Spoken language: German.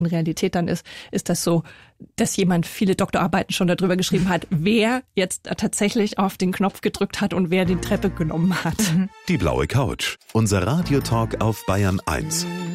In Realität dann ist das so, dass jemand viele Doktorarbeiten schon darüber geschrieben hat, wer jetzt tatsächlich auf den Knopf gedrückt hat und wer die Treppe genommen hat. Die blaue Couch, unser Radiotalk auf Bayern 1.